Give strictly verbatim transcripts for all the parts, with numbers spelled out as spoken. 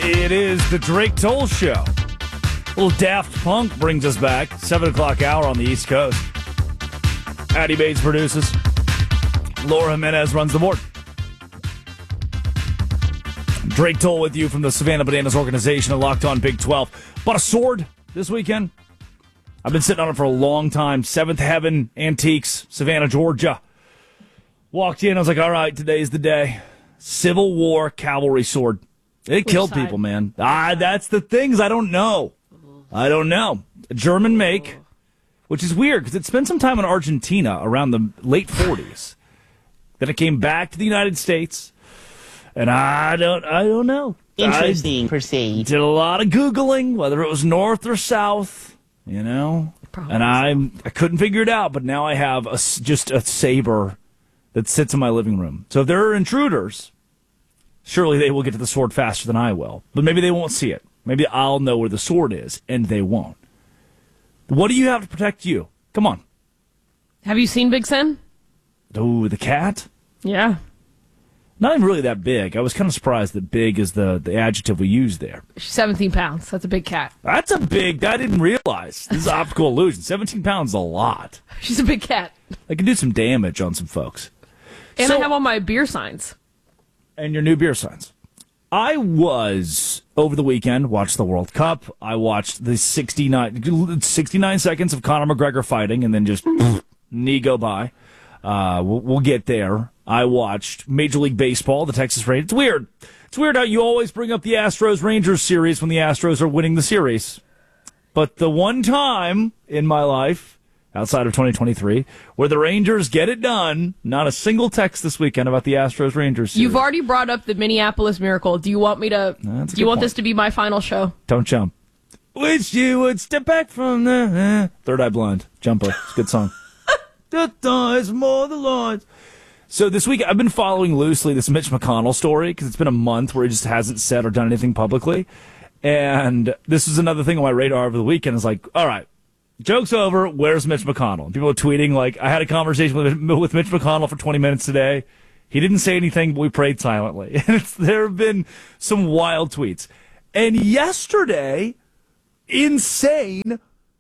It is the Drake Toll Show. Little Daft Punk brings us back. seven o'clock hour on the East Coast. Addie Bates produces. Laura Jimenez runs the board. Drake Toll with you from the Savannah Bananas organization and Locked On Big twelve. Bought a sword this weekend. I've been sitting on it for a long time. Seventh Heaven Antiques, Savannah, Georgia. Walked in, I was like, all right, today's the day. Civil War cavalry sword. It killed side? people, man. Ah, that's the things I don't know. I don't know. A German make, which is weird because it spent some time in Argentina around the late forties. Then it came back to the United States, and I don't, I don't know. Interesting. I Proceed. did a lot of Googling, whether it was north or south, you know, Probably and I, I couldn't figure it out. But now I have a, just a saber that sits in my living room. So if there are intruders, surely they will get to the sword faster than I will. But maybe they won't see it. Maybe I'll know where the sword is, and they won't. What do you have to protect you? Come on. Have you seen Big Sen? Oh, the cat? Yeah. Not even really that big. I was kind of surprised that big is the, the adjective we use there. She's seventeen pounds. That's a big cat. That's a big, I didn't realize. This is optical illusion. seventeen pounds is a lot. She's a big cat. I can do some damage on some folks. And So- I have all my beer signs. And your new beer signs. I was, over the weekend, watched the World Cup. I watched the sixty-nine, sixty-nine seconds of Conor McGregor fighting and then just knee go by. Uh, we'll, we'll get there. I watched Major League Baseball, the Texas Rangers. It's weird. It's weird how you always bring up the Astros-Rangers series when the Astros are winning the series. But the one time in my life, outside of twenty twenty-three, where the Rangers get it done, not a single text this weekend about the Astros-Rangers series. You've already brought up the Minneapolis Miracle. Do you want me to? That's a do you good want point. this to be my final show? Don't jump. Wish you would step back from the uh, Third Eye Blind. Jumper. It's a good song. The thighs more the lines. So this week I've been following loosely this Mitch McConnell story because it's been a month where he just hasn't said or done anything publicly. And this is another thing on my radar over the weekend. It's like, all right, joke's over. Where's Mitch McConnell? And people are tweeting like, I had a conversation with, with Mitch McConnell for twenty minutes today. He didn't say anything, but we prayed silently. And it's, there have been some wild tweets. And yesterday, insane,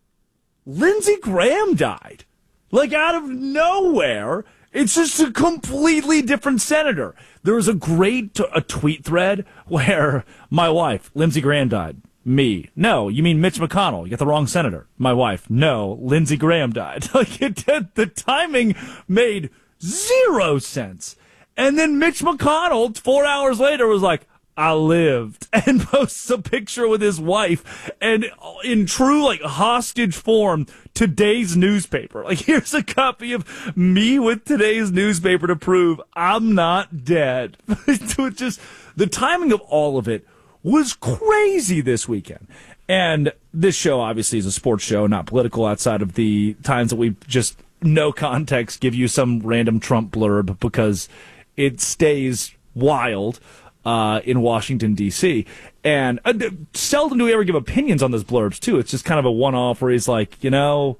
Lindsey Graham died. Like out of nowhere. It's just a completely different senator. There was a great t- a tweet thread where my wife, Lindsey Graham, died. Me. No, you mean Mitch McConnell. You got the wrong senator. My wife. No, Lindsey Graham died. Like it did, the timing made zero sense. And then Mitch McConnell, four hours later, was like, I lived, and posts a picture with his wife, and in true, like, hostage form, today's newspaper. Like, here's a copy of me with today's newspaper to prove I'm not dead. It just, the timing of all of it was crazy this weekend. And this show, obviously, is a sports show, not political, outside of the times that we just, no context, give you some random Trump blurb, because it stays wild. Uh, in Washington, D C And uh, seldom do we ever give opinions on those blurbs, too. It's just kind of a one-off where he's like, you know...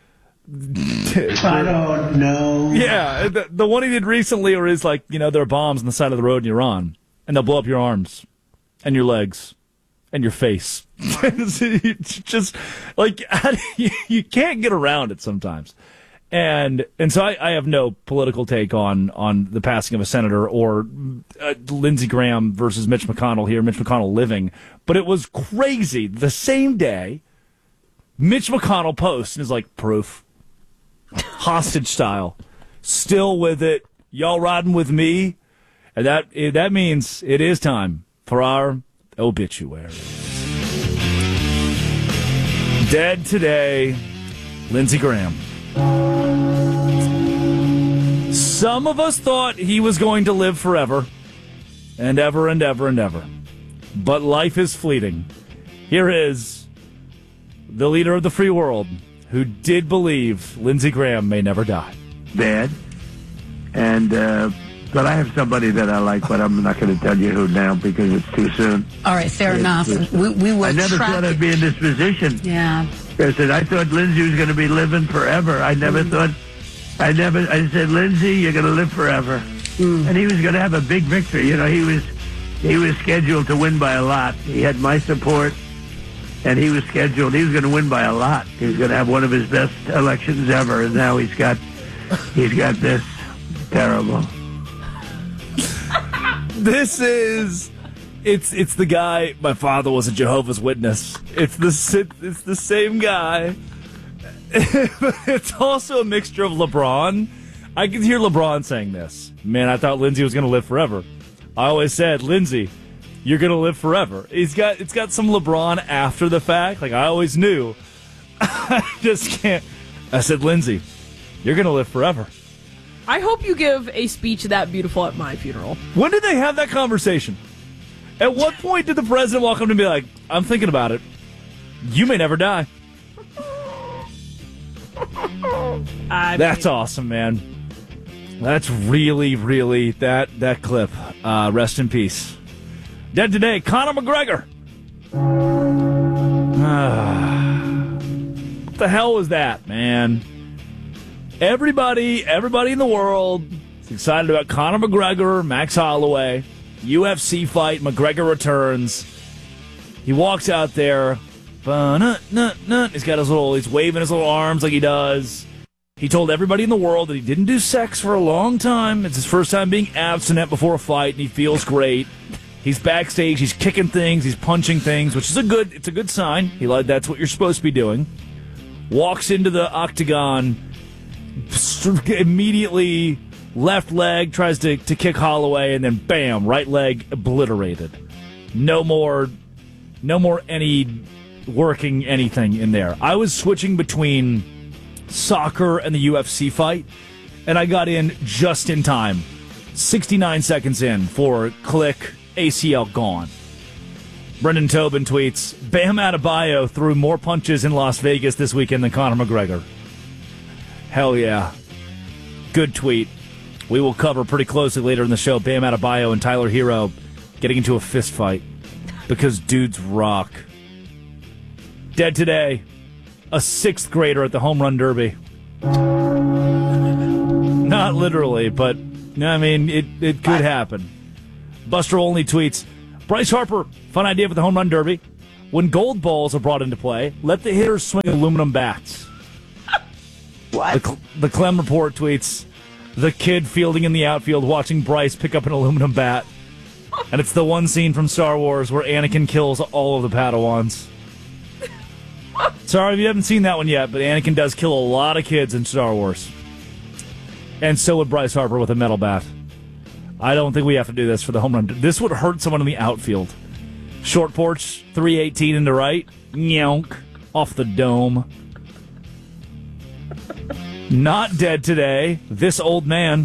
I don't know. Yeah, the, the one he did recently where he's like, you know, there are bombs on the side of the road and you're on, and they'll blow up your arms and your legs and your face. It's just, like, you, you can't get around it sometimes. And and so I, I have no political take on, on the passing of a senator or uh, Lindsey Graham versus Mitch McConnell here, Mitch McConnell living. But it was crazy. The same day, Mitch McConnell posts and is like, proof. Hostage style. Still with it. Y'all riding with me? And that that means it is time for our obituary. Dead today, Lindsey Graham. Some of us thought he was going to live forever, and ever and ever and ever. But life is fleeting. Here is the leader of the free world who did believe Lindsey Graham may never die. Bad. And, uh, but I have somebody that I like, but I'm not going to tell you who now because it's too soon. All right, fair enough. We, we will I never track thought I'd it. be in this position. Yeah. I said, I thought Lindsey was going to be living forever. I never Mm. thought, I never, I said, Lindsey, you're going to live forever. Mm. And he was going to have a big victory. You know, he was, he was scheduled to win by a lot. He had my support, and he was scheduled. He was going to win by a lot. He was going to have one of his best elections ever, and now he's got he's got this. Terrible. This is, it's it's the guy. My father was a Jehovah's Witness. It's the it's the same guy. It's also a mixture of LeBron. I can hear LeBron saying this. Man, I thought Lindsay was going to live forever. I always said, Lindsay, you're going to live forever. He's got it's got some LeBron after the fact. Like I always knew. I just can't. I said, Lindsay, you're going to live forever. I hope you give a speech that beautiful at my funeral. When did they have that conversation? At what point did the president walk up to me like, I'm thinking about it. You may never die. I That's mean, awesome, man. That's really, really, that that clip. Uh, rest in peace. Dead today, Conor McGregor. Ah, what the hell was that, man? Everybody, everybody in the world is excited about Conor McGregor, Max Holloway, U F C fight, McGregor returns. He walks out there. He's got his little, he's waving his little arms like he does. He told everybody in the world that he didn't do sex for a long time. It's his first time being abstinent before a fight, and he feels great. He's backstage, he's kicking things, he's punching things, which is a good, it's a good sign. He like that's what you're supposed to be doing. Walks into the octagon. Immediately left leg tries to, to kick Holloway, and then bam, right leg obliterated. No more no more any working anything in there. I was switching between soccer and the U F C fight, and I got in just in time. sixty-nine seconds in for click, A C L gone. Brendan Tobin tweets, Bam Adebayo threw more punches in Las Vegas this weekend than Conor McGregor. Hell yeah. Good tweet. We will cover pretty closely later in the show Bam Adebayo and Tyler Hero getting into a fist fight because dudes rock. Dead today, a sixth grader at the home run derby. Not literally, but I mean, it, it could happen. Buster Olney tweets, Bryce Harper, fun idea for the home run derby. When gold balls are brought into play, let the hitters swing aluminum bats. What? The, the Clem Report tweets, the kid fielding in the outfield watching Bryce pick up an aluminum bat. And it's the one scene from Star Wars where Anakin kills all of the Padawans. Sorry if you haven't seen that one yet, but Anakin does kill a lot of kids in Star Wars. And so would Bryce Harper with a metal bat. I don't think we have to do this for the home run. This would hurt someone in the outfield. Short porch, three eighteen into right. Nyonk. Off the dome. Not dead today. This old man.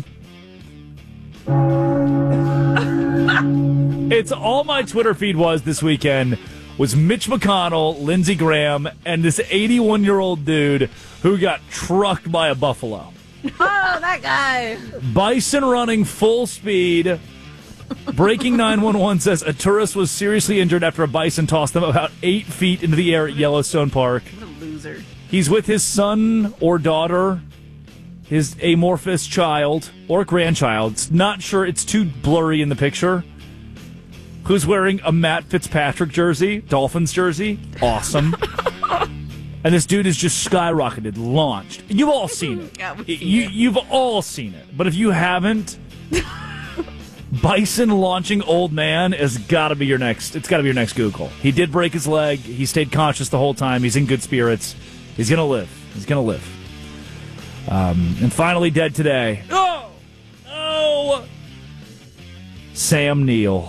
It's all my Twitter feed was this weekend was Mitch McConnell, Lindsey Graham, and this eighty-one-year-old dude who got trucked by a buffalo. Oh, that guy. Bison running full speed. Breaking nine one one says a tourist was seriously injured after a bison tossed them about eight feet into the air at Yellowstone Park. What a loser. He's with his son or daughter, his amorphous child or grandchild. It's not sure. It's too blurry in the picture. Who's wearing a Matt Fitzpatrick jersey, Dolphins jersey. Awesome. And this dude is just skyrocketed, launched. You've all seen it. Yeah, we've you, seen it. You've all seen it. But if you haven't, Bison launching old man has got to be your next. It's got to be your next Google. He did break his leg. He stayed conscious the whole time. He's in good spirits. He's gonna live. He's gonna live. Um, and finally, dead today. Oh, oh, Sam Neill.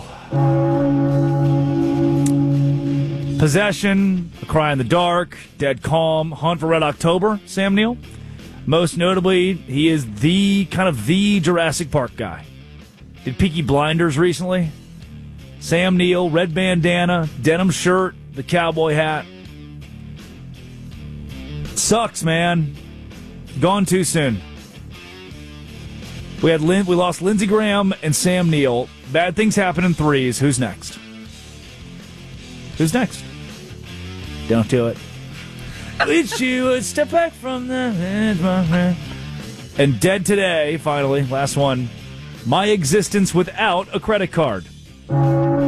Possession, A Cry in the Dark, Dead Calm, Hunt for Red October, Sam Neill. Most notably, he is the kind of the Jurassic Park guy. Did Peaky Blinders recently. Sam Neill, red bandana, denim shirt, the cowboy hat. Sucks, man. Gone too soon. We had Lin- we lost Lindsey Graham and Sam Neill. Bad things happen in threes. Who's next? Who's next? Don't do it. Wish you would step back from the... And dead today, finally, last one. My existence without a credit card.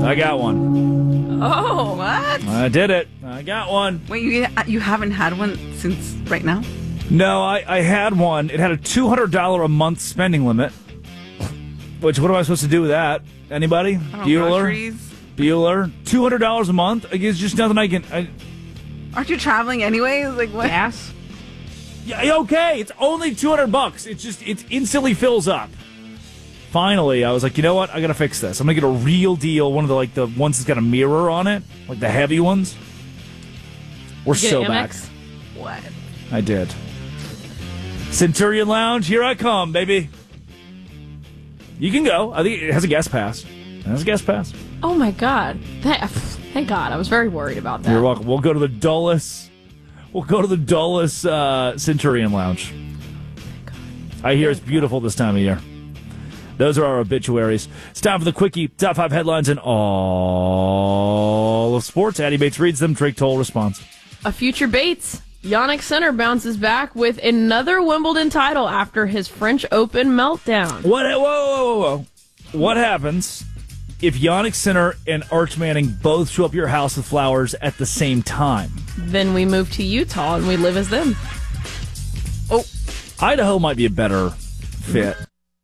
I got one. Oh, What? I did it. I got one. Wait, you you haven't had one since right now? No, I, I had one. It had a two hundred dollars a month spending limit. Which, what am I supposed to do with that? Anybody? I don't know, Bueller? groceries? Bueller? two hundred dollars a month? Like, it's just nothing I can... I, Aren't you traveling anyway? Like what? gas. yeah, okay, it's only two hundred bucks. It's just, it instantly fills up. Finally, I was like, you know what? I gotta fix this. I'm gonna get a real deal. One of the, like, the ones that's got a mirror on it. Like the heavy ones. We're Get so an back. Amex? What? I did. Centurion Lounge, here I come, baby. You can go. I think it has a guest pass. It has a guest pass. Oh my God! That, thank God. I was very worried about that. You're welcome. We'll go to the Dulles. We'll go to the Dulles uh, Centurion Lounge. I hear it's beautiful this time of year. Those are our obituaries. It's time for the quickie. Top five headlines in all of sports. Addie Bates reads them. Drake Toll responds. A future Bates. Yannick Sinner bounces back with another Wimbledon title after his French Open meltdown. What? Whoa, whoa, whoa, whoa! What happens if Yannick Sinner and Arch Manning both show up at your house with flowers at the same time? Then we move to Utah and we live as them. Oh, Idaho might be a better fit.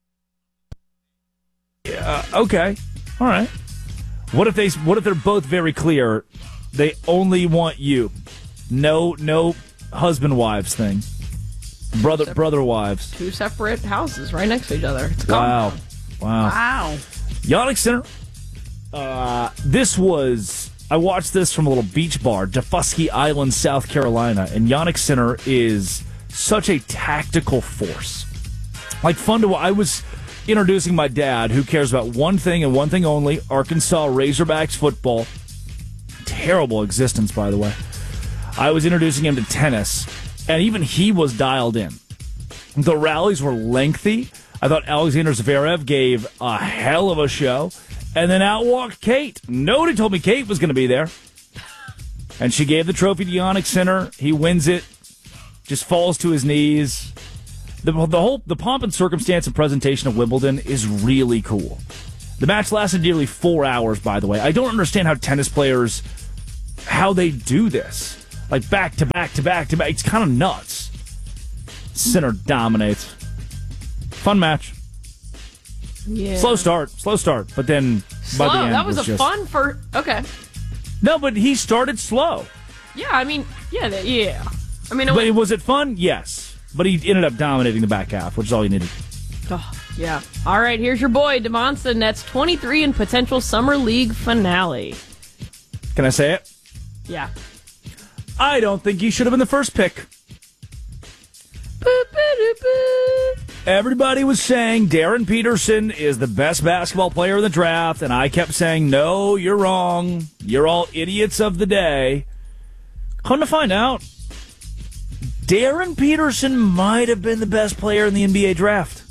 Yeah. Okay. All right. What if they? What if they're both very clear? They only want you. No, no husband wives thing. Brother, Separate. brother wives. Two separate houses right next to each other. It's a Wow. compound. Wow. Wow. Yannick Sinner. Uh, this was, I watched this from a little beach bar, Defusky Island, South Carolina, and Yannick Sinner is such a tactical force. Like, fun to, I was introducing my dad, who cares about one thing and one thing only, Arkansas Razorbacks football. Terrible existence, by the way. I was introducing him to tennis, and even he was dialed in. The rallies were lengthy. I thought Alexander Zverev gave a hell of a show. And then out walked Kate. Nobody told me Kate was going to be there. And she gave the trophy to Yannick Sinner. He wins it. Just falls to his knees. The, the whole the pomp and circumstance and presentation of Wimbledon is really cool. The match lasted nearly four hours, by the way. I don't understand how tennis players, how they do this. Like back to back to back to back. It's kind of nuts. Sinner dominates. Fun match. Yeah. Slow start, slow start, but then Slow. by the end That was, was a just, fun for. Okay. No, but he started slow. Yeah, I mean, yeah, that- yeah. I mean, it But was, was it fun? Yes. But he ended up dominating the back half, which is all you needed. oh, yeah. All right, here's your boy DeMonson. That's twenty-three in potential summer league finale. Can I say it? Yeah. I don't think he should have been the first pick. Boop-a-doop-boop. Everybody was saying Darren Peterson is the best basketball player in the draft, and I kept saying, no, you're wrong. You're all idiots of the day. Come to find out, Darren Peterson might have been the best player in the N B A draft.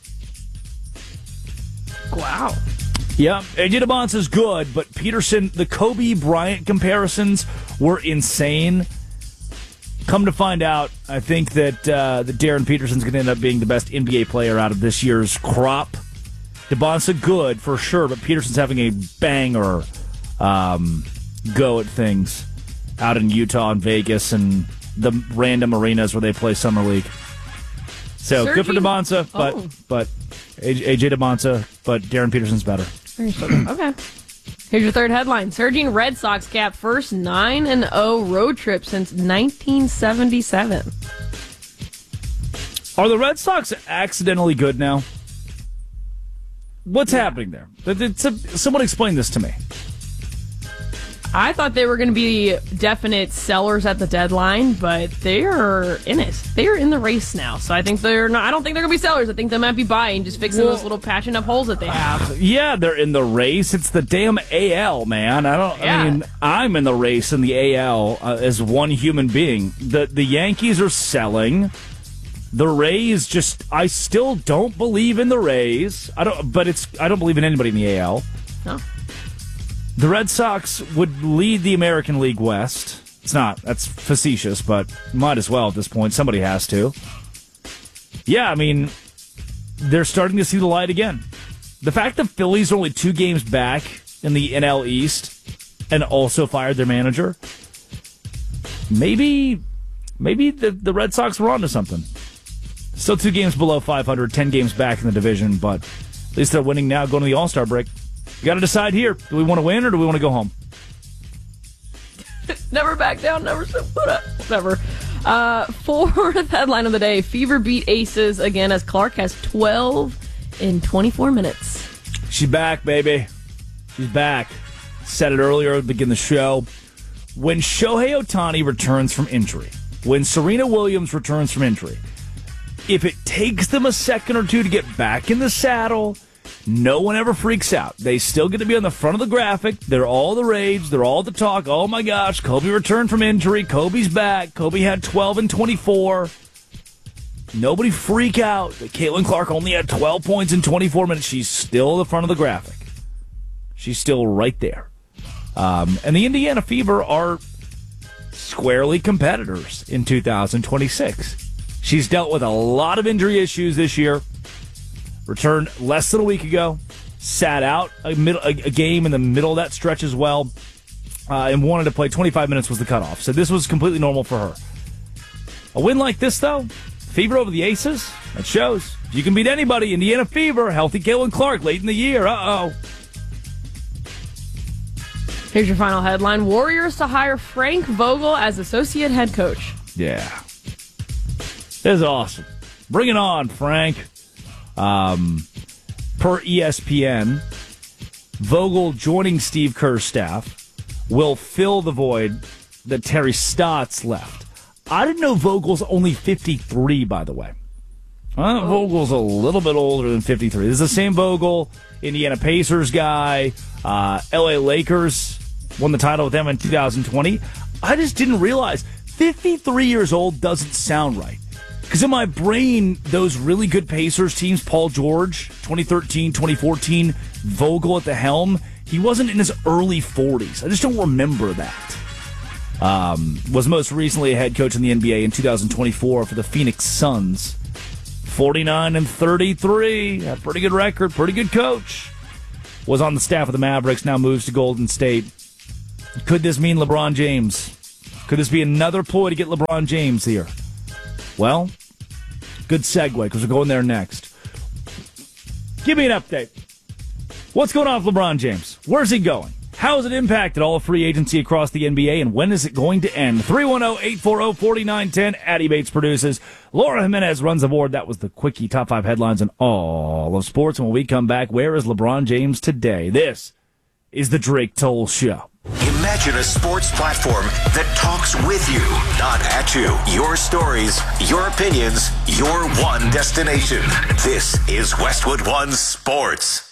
Wow. Yeah, A J DeBonce is good, but Peterson, the Kobe Bryant comparisons were insane. Come to find out, I think that uh, that Darren Peterson's going to end up being the best N B A player out of this year's crop. DeBonce good for sure, but Peterson's having a banger um, go at things out in Utah and Vegas and the random arenas where they play summer league. So Sergey- good for DeBonce, but Oh. but A J DeBonce, but Darren Peterson's better. Okay. Here's your third headline. Surging Red Sox cap first nine and oh road trip since nineteen seventy-seven. Are the Red Sox accidentally good now? What's happening there? It's a, someone explain this to me. I thought they were going to be definite sellers at the deadline, but they're in it. They're in the race now. So I think they're not. I don't think they're going to be sellers. I think they might be buying, just fixing Well- those little patching up holes that they have. Yeah, they're in the race. It's the damn A L, man. I don't. Yeah. I mean, I'm in the race in the A L uh, as one human being. The the Yankees are selling. The Rays just. I still don't believe in the Rays. I don't. But it's. I don't believe in anybody in the A L. No. The Red Sox would lead the American League West. It's not. That's facetious, but might as well at this point. Somebody has to. Yeah, I mean, they're starting to see the light again. The fact the Phillies are only two games back in the N L East and also fired their manager, maybe maybe the, the Red Sox were onto something. Still two games below five hundred, ten games back in the division, but at least they're winning now, going to the All-Star break. You got to decide here. Do we want to win or do we want to go home? Never back down, never put up. Whatever. Uh, fourth headline of the day. Fever beat Aces again as Clark has twelve in twenty-four minutes. She's back, baby. She's back. Said it earlier to begin the show. When Shohei Ohtani returns from injury, when Serena Williams returns from injury, if it takes them a second or two to get back in the saddle, no one ever freaks out. They still get to be on the front of the graphic. They're all the rage. They're all the talk. Oh, my gosh, Kobe returned from injury. Kobe's back. Kobe had twelve and twenty-four. Nobody freak out that Caitlin Clark only had twelve points in twenty-four minutes. She's still the front of the graphic. She's still right there. Um, and the Indiana Fever are squarely competitors in two thousand twenty-six. She's dealt with a lot of injury issues this year. Returned less than a week ago. Sat out a, mid- a, a game in the middle of that stretch as well. Uh, and wanted to play. twenty-five minutes was the cutoff. So this was completely normal for her. A win like this, though, Fever over the Aces, that shows. If you can beat anybody, Indiana Fever, healthy Caitlin Clark late in the year. Uh-oh. Here's your final headline. Warriors to hire Frank Vogel as associate head coach. Yeah. This is awesome. Bring it on, Frank. Um, per E S P N, Vogel joining Steve Kerr's staff will fill the void that Terry Stotts left. I didn't know Vogel's only fifty-three, by the way. Well, oh. Vogel's a little bit older than fifty-three. This is the same Vogel, Indiana Pacers guy, uh, L A Lakers, won the title with them in two thousand twenty. I just didn't realize fifty-three years old doesn't sound right. Because in my brain, those really good Pacers teams, Paul George, twenty thirteen, twenty fourteen, Vogel at the helm, he wasn't in his early forties. I just don't remember that. Um, was most recently a head coach in the N B A in two thousand twenty-four for the Phoenix Suns. forty-nine and thirty-three, a pretty good record, pretty good coach. Was on the staff of the Mavericks, now moves to Golden State. Could this mean LeBron James? Could this be another ploy to get LeBron James here? Well, good segue, because we're going there next. Give me an update. What's going on with LeBron James? Where's he going? How has it impacted all of free agency across the N B A, and when is it going to end? three one zero, eight four zero, four nine one zero. Addy Bates produces. Laura Jimenez runs the board. That was the Quickie Top five headlines in all of sports. And when we come back, where is LeBron James today? This is the Drake Toll Show. Imagine a sports platform that talks with you, not at you. Your stories, your opinions, your one destination. This is Westwood One Sports.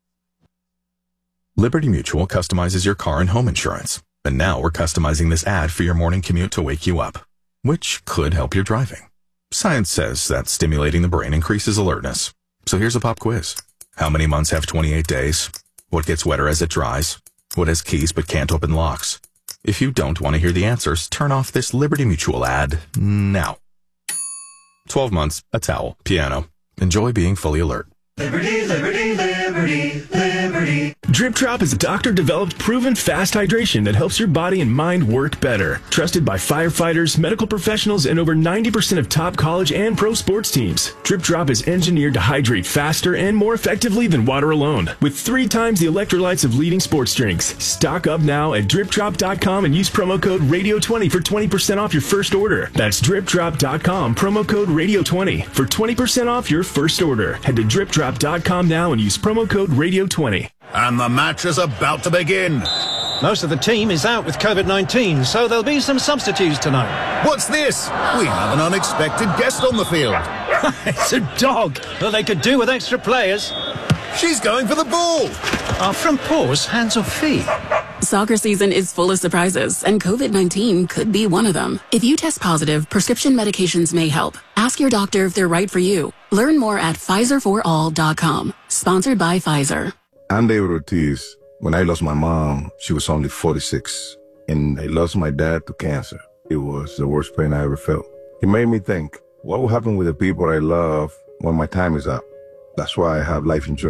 Liberty Mutual customizes your car and home insurance. And now we're customizing this ad for your morning commute to wake you up, which could help your driving. Science says that stimulating the brain increases alertness. So here's a pop quiz. How many months have twenty-eight days? What gets wetter as it dries? What has keys but can't open locks? If you don't want to hear the answers, turn off this Liberty Mutual ad now. twelve months, a towel, piano. Enjoy being fully alert. Liberty, liberty, liberty, liberty. Drip Drop is a doctor-developed, proven fast hydration that helps your body and mind work better. Trusted by firefighters, medical professionals, and over ninety percent of top college and pro sports teams. Drip Drop is engineered to hydrate faster and more effectively than water alone, with three times the electrolytes of leading sports drinks. Stock up now at drip drop dot com and use promo code radio twenty for twenty percent off your first order. That's drip drop dot com, promo code radio twenty for twenty percent off your first order. Head to drip drop dot com now and use promo code radio twenty. And the match is about to begin. Most of the team is out with COVID nineteen, so there'll be some substitutes tonight. What's this? We have an unexpected guest on the field. It's a dog. Well, they could do with extra players. She's going for the ball. Are front paws hands or feet? Soccer season is full of surprises, and COVID nineteen could be one of them. If you test positive, prescription medications may help. Ask your doctor if they're right for you. Learn more at Pfizer for all dot com. Sponsored by Pfizer. I'm David Ortiz. When I lost my mom, she was only forty-six. And I lost my dad to cancer. It was the worst pain I ever felt. It made me think, what will happen with the people I love when my time is up? That's why I have life insurance.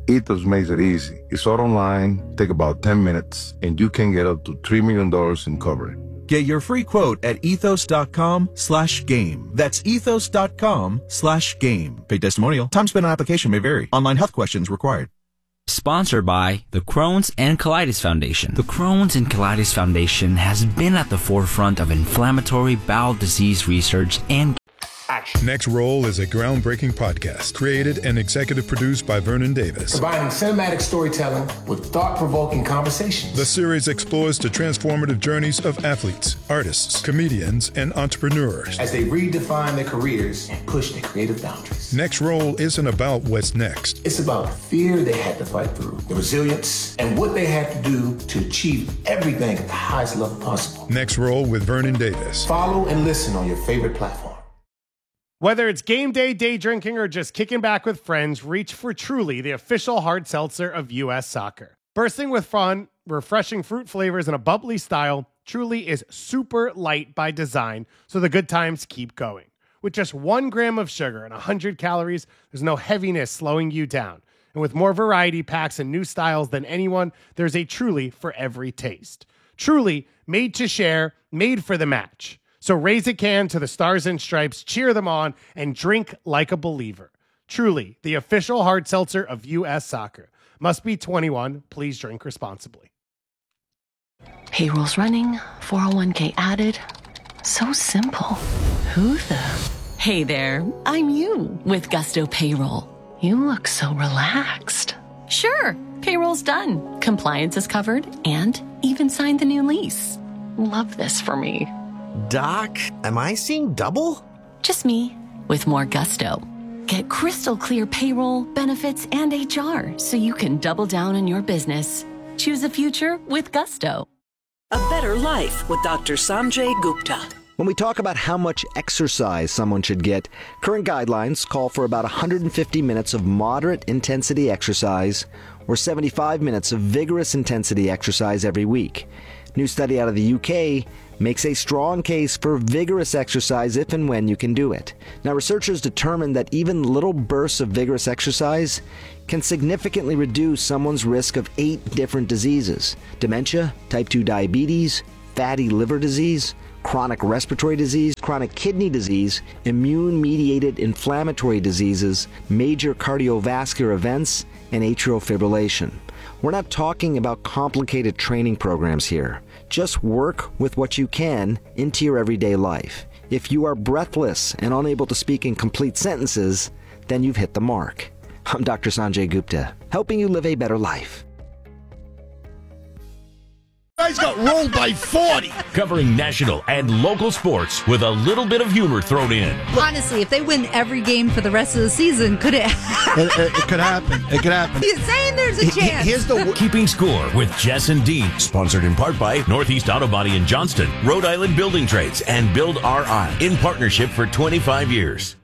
Ethos makes it easy. It's all online, take about ten minutes, and you can get up to three million dollars in coverage. Get your free quote at ethos.com slash game. That's ethos.com slash game. Paid testimonial. Time spent on application may vary. Online health questions required. Sponsored by the Crohn's and Colitis Foundation. The Crohn's and Colitis Foundation has been at the forefront of inflammatory bowel disease research and Next Roll is a groundbreaking podcast created and executive produced by Vernon Davis. Combining cinematic storytelling with thought-provoking conversations. The series explores the transformative journeys of athletes, artists, comedians, and entrepreneurs as they redefine their careers and push their creative boundaries. Next Roll isn't about what's next. It's about the fear they had to fight through, the resilience, and what they had to do to achieve everything at the highest level possible. Next Roll with Vernon Davis. Follow and listen on your favorite platform. Whether it's game day, day drinking, or just kicking back with friends, reach for Truly, the official hard seltzer of U S Soccer. Bursting with fun, refreshing fruit flavors, and a bubbly style, Truly is super light by design, so the good times keep going. With just one gram of sugar and one hundred calories, there's no heaviness slowing you down. And with more variety packs and new styles than anyone, there's a Truly for every taste. Truly, made to share, made for the match. So raise a can to the Stars and Stripes, cheer them on, and drink like a believer. Truly, the official hard seltzer of U S Soccer. Must be twenty-one. Please drink responsibly. Payroll's running, four oh one k added. So simple. Who the? Hey there, I'm you with Gusto Payroll. You look so relaxed. Sure, payroll's done. Compliance is covered and even signed the new lease. Love this for me. Doc, am I seeing double? Just me, with more gusto. Get crystal clear payroll, benefits, and H R so you can double down on your business. Choose a future with gusto. A better life with Doctor Sanjay Gupta. When we talk about how much exercise someone should get, current guidelines call for about one hundred fifty minutes of moderate intensity exercise or seventy-five minutes of vigorous intensity exercise every week. New study out of the U K makes a strong case for vigorous exercise if and when you can do it. Now, researchers determined that even little bursts of vigorous exercise can significantly reduce someone's risk of eight different diseases: dementia, type two diabetes, fatty liver disease, chronic respiratory disease, chronic kidney disease, immune-mediated inflammatory diseases, major cardiovascular events, and atrial fibrillation. We're not talking about complicated training programs here. Just work with what you can into your everyday life. If you are breathless and unable to speak in complete sentences, then you've hit the mark. I'm Doctor Sanjay Gupta, helping you live a better life. Guys got rolled by forty. Covering national and local sports with a little bit of humor thrown in. Honestly, if they win every game for the rest of the season, could it it, it, it could happen. It could happen. He's saying there's a chance. Here's the Keeping Score with Jess and Dean. Sponsored in part by Northeast Auto Body in Johnston, Rhode Island Building Trades, and Build R I. In partnership for twenty-five years.